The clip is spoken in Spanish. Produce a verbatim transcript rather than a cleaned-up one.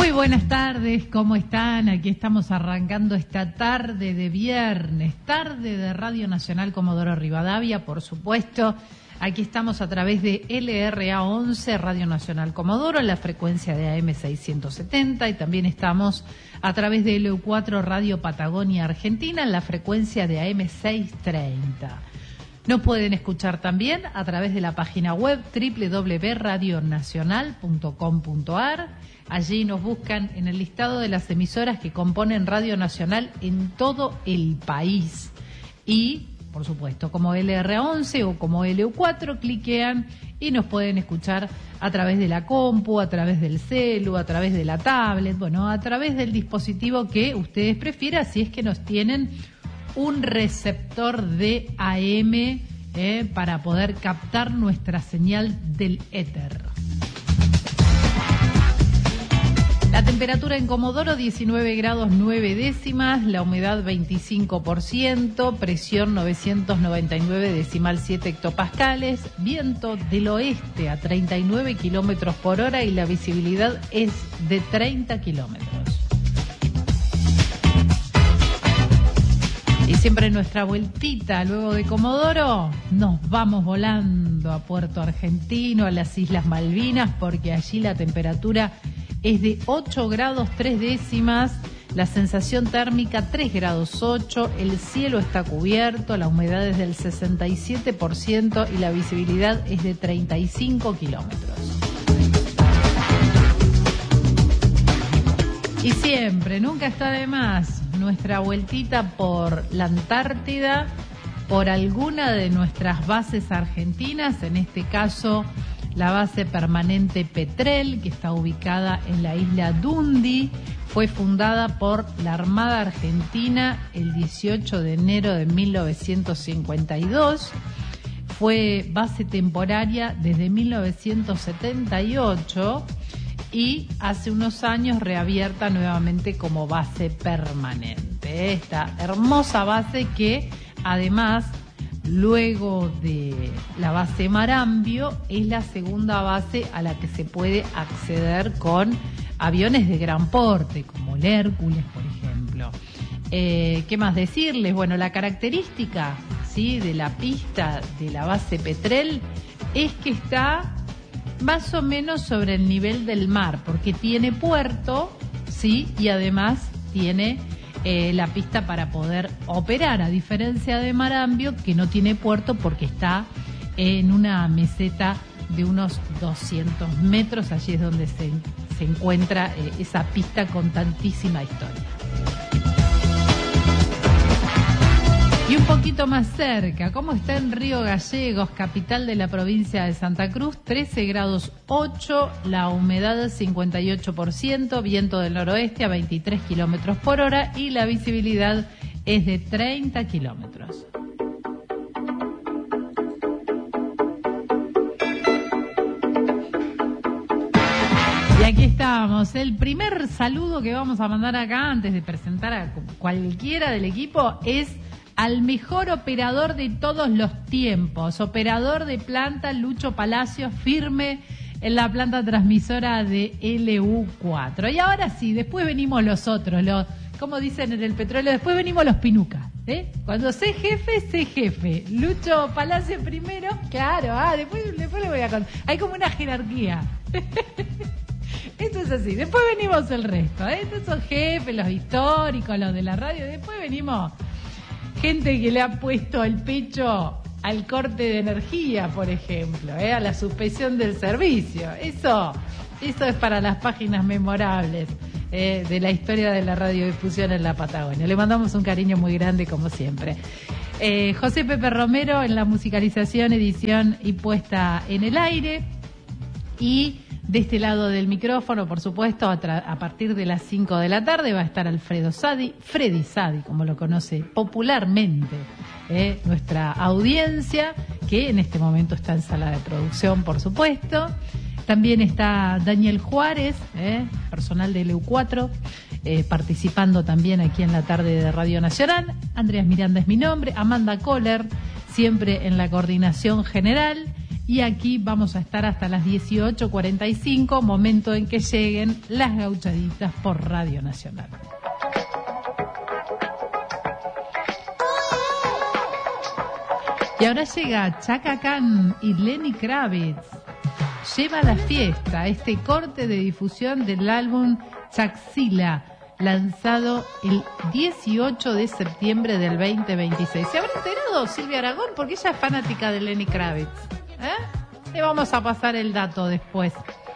Muy buenas tardes, ¿cómo están? Aquí estamos arrancando esta tarde de viernes, tarde de Radio Nacional Comodoro Rivadavia, por supuesto. Aquí estamos a través de L R A once, Radio Nacional Comodoro, en la frecuencia de A M seiscientos setenta, y también estamos a través de L U cuatro, Radio Patagonia Argentina, en la frecuencia de A M seiscientos treinta. Nos pueden escuchar también a través de la página web doble u doble u doble u punto radio nacional punto com punto a r. Allí nos buscan en el listado de las emisoras que componen Radio Nacional en todo el país. Y, por supuesto, como L R A once o como L U cuatro, cliquean y nos pueden escuchar a través de la compu, a través del celu, a través de la tablet, bueno, a través del dispositivo que ustedes prefieran, si es que nos tienen un receptor de A M eh, para poder captar nuestra señal del éter. La temperatura en Comodoro diecinueve grados nueve décimas, la humedad veinticinco por ciento, presión novecientos noventa y nueve decimal siete hectopascales, viento del oeste a treinta y nueve kilómetros por hora y la visibilidad es de treinta kilómetros. Y siempre en nuestra vueltita luego de Comodoro nos vamos volando a Puerto Argentino, a las Islas Malvinas, porque allí la temperatura es de ocho grados tres décimas, la sensación térmica tres grados ocho, el cielo está cubierto, la humedad es del sesenta y siete por ciento y la visibilidad es de treinta y cinco kilómetros. Y siempre, nunca está de más, nuestra vueltita por la Antártida, por alguna de nuestras bases argentinas, en este caso la base permanente Petrel, que está ubicada en la isla Dundee, fue fundada por la Armada Argentina el dieciocho de enero de mil novecientos cincuenta y dos. Fue base temporaria desde mil novecientos setenta y ocho y hace unos años reabierta nuevamente como base permanente. Esta hermosa base que además, luego de la base Marambio, es la segunda base a la que se puede acceder con aviones de gran porte, como el Hércules, por ejemplo. Eh, ¿Qué más decirles? Bueno, la característica, ¿sí?, de la pista de la base Petrel es que está más o menos sobre el nivel del mar, porque tiene puerto, ¿sí?, y además tiene Eh, la pista para poder operar, a diferencia de Marambio, que no tiene puerto porque está en una meseta de unos doscientos metros. Allí es donde se, se encuentra eh, esa pista con tantísima historia. Y un poquito más cerca, ¿cómo está en Río Gallegos, capital de la provincia de Santa Cruz? trece grados ocho, la humedad cincuenta y ocho por ciento, viento del noroeste a veintitrés kilómetros por hora y la visibilidad es de treinta kilómetros. Y aquí estamos, el primer saludo que vamos a mandar acá antes de presentar a cualquiera del equipo es al mejor operador de todos los tiempos, operador de planta Lucho Palacios, firme en la planta transmisora de L U cuatro. Y ahora sí, después venimos los otros, los, como dicen en el petróleo, después venimos los pinucas, ¿eh? Cuando sé jefe, sé jefe. Lucho Palacios primero, claro, ah, después, después le voy a contar. Hay como una jerarquía. Esto es así, después venimos el resto, ¿eh? Estos son jefes, los históricos, los de la radio, después venimos gente que le ha puesto el pecho al corte de energía, por ejemplo, ¿eh? A la suspensión del servicio. Eso, eso es para las páginas memorables eh, de la historia de la radiodifusión en la Patagonia. Le mandamos un cariño muy grande, como siempre. Eh, José Pepe Romero en la musicalización, edición y puesta en el aire. Y de este lado del micrófono, por supuesto, a, tra- a partir de las cinco de la tarde va a estar Alfredo Sadi, Freddy Sadi, como lo conoce popularmente eh, nuestra audiencia, que en este momento está en sala de producción, por supuesto. También está Daniel Juárez, eh, personal de L U cuatro, eh, participando también aquí en la tarde de Radio Nacional. Andreas Miranda es mi nombre, Amanda Kohler, siempre en la coordinación general. y aquí vamos a estar hasta las dieciocho cuarenta y cinco, momento en que lleguen las Gauchaditas por Radio Nacional. Y ahora llega Chaka Khan y Lenny Kravitz. Lleva la fiesta, este corte de difusión del álbum Chaxila, lanzado el dieciocho de septiembre del veinte veintiséis. ¿Se habrá enterado Silvia Aragón? Porque ella es fanática de Lenny Kravitz. ¿Eh? Le vamos a pasar el dato después.